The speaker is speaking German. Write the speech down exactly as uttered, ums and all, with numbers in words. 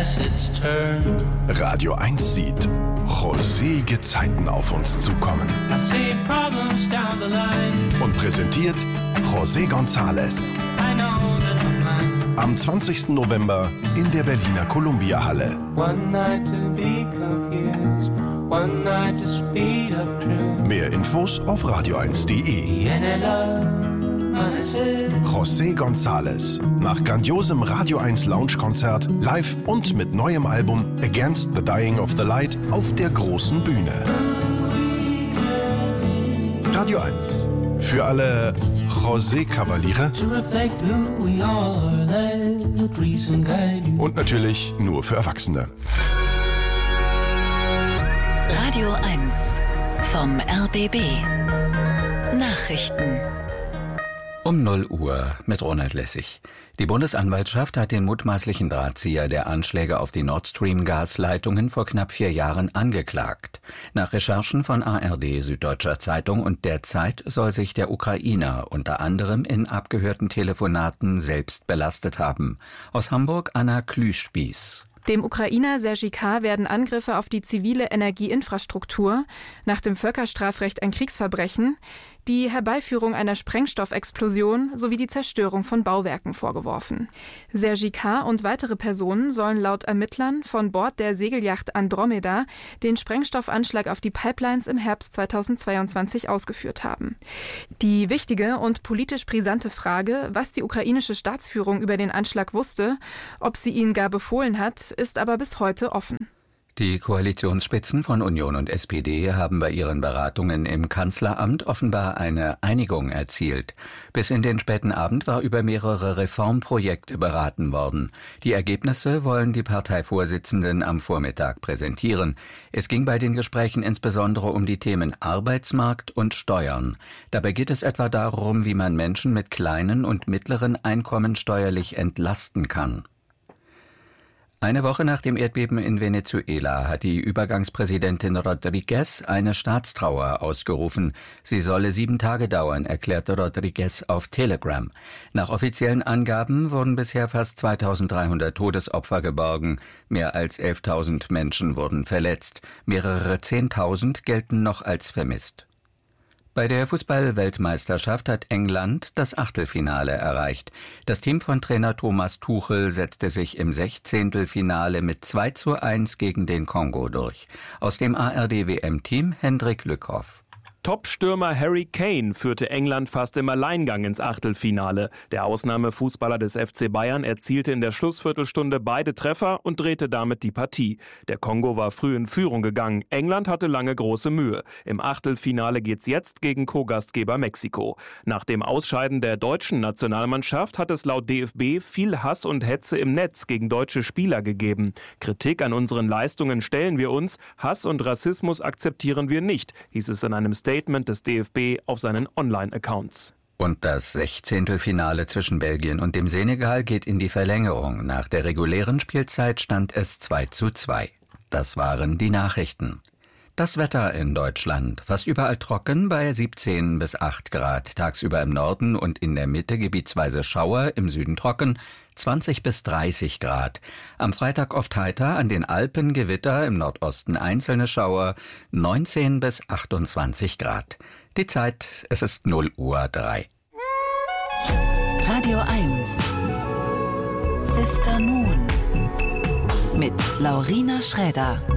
as it's turned. Radio eins sieht rosige Zeiten auf uns zukommen. I see problems down the line. Und präsentiert José González. I know that I'm mine. Am zwanzigsten November in der Berliner Columbia-Halle. One night to be confused, one night to speed up truth. Mehr Infos auf radio eins punkt de. José González. Nach grandiosem Radio eins Lounge-Konzert, live und mit neuem Album Against the Dying of the Light auf der großen Bühne. Radio eins. Für alle José-Kavaliere. Und natürlich nur für Erwachsene. Radio eins vom R B B. Nachrichten. Um null Uhr mit Ronald Lessig. Die Bundesanwaltschaft hat den mutmaßlichen Drahtzieher der Anschläge auf die Nord Stream-Gasleitungen vor knapp vier Jahren angeklagt. Nach Recherchen von A R D, Süddeutscher Zeitung und der Zeit soll sich der Ukrainer unter anderem in abgehörten Telefonaten selbst belastet haben. Aus Hamburg Anna Klüspieß. Dem Ukrainer Sergej K. werden Angriffe auf die zivile Energieinfrastruktur, nach dem Völkerstrafrecht ein Kriegsverbrechen, die Herbeiführung einer Sprengstoffexplosion sowie die Zerstörung von Bauwerken vorgeworfen. Sergej K. und weitere Personen sollen laut Ermittlern von Bord der Segelyacht Andromeda den Sprengstoffanschlag auf die Pipelines im Herbst zweitausendzweiundzwanzig ausgeführt haben. Die wichtige und politisch brisante Frage, was die ukrainische Staatsführung über den Anschlag wusste, ob sie ihn gar befohlen hat, ist aber bis heute offen. Die Koalitionsspitzen von Union und S P D haben bei ihren Beratungen im Kanzleramt offenbar eine Einigung erzielt. Bis in den späten Abend war über mehrere Reformprojekte beraten worden. Die Ergebnisse wollen die Parteivorsitzenden am Vormittag präsentieren. Es ging bei den Gesprächen insbesondere um die Themen Arbeitsmarkt und Steuern. Dabei geht es etwa darum, wie man Menschen mit kleinen und mittleren Einkommen steuerlich entlasten kann. Eine Woche nach dem Erdbeben in Venezuela hat die Übergangspräsidentin Rodríguez eine Staatstrauer ausgerufen. Sie solle sieben Tage dauern, erklärte Rodríguez auf Telegram. Nach offiziellen Angaben wurden bisher fast zweitausenddreihundert Todesopfer geborgen. Mehr als elftausend Menschen wurden verletzt. Mehrere Zehntausend gelten noch als vermisst. Bei der Fußball-Weltmeisterschaft hat England das Achtelfinale erreicht. Das Team von Trainer Thomas Tuchel setzte sich im Sechzehntelfinale mit zwei zu eins gegen den Kongo durch. Aus dem A R D W M-Team Hendrik Lückhoff. Top-Stürmer Harry Kane führte England fast im Alleingang ins Achtelfinale. Der Ausnahmefußballer des F C Bayern erzielte in der Schlussviertelstunde beide Treffer und drehte damit die Partie. Der Kongo war früh in Führung gegangen. England hatte lange große Mühe. Im Achtelfinale geht's jetzt gegen Co-Gastgeber Mexiko. Nach dem Ausscheiden der deutschen Nationalmannschaft hat es laut D F B viel Hass und Hetze im Netz gegen deutsche Spieler gegeben. Kritik an unseren Leistungen stellen wir uns, Hass und Rassismus akzeptieren wir nicht, hieß es in einem Statement des D F B auf seinen Online-Accounts. Und das Sechzehntelfinale zwischen Belgien und dem Senegal geht in die Verlängerung. Nach der regulären Spielzeit stand es zwei zu zwei. Das waren die Nachrichten. Das Wetter in Deutschland. Fast überall trocken bei siebzehn bis acht Grad. Tagsüber im Norden und in der Mitte gebietsweise Schauer, im Süden trocken, zwanzig bis dreißig Grad. Am Freitag oft heiter, an den Alpen Gewitter, im Nordosten einzelne Schauer, neunzehn bis achtundzwanzig Grad. Die Zeit, es ist null Uhr drei. Radio eins. Sister Moon mit Laurina Schräder.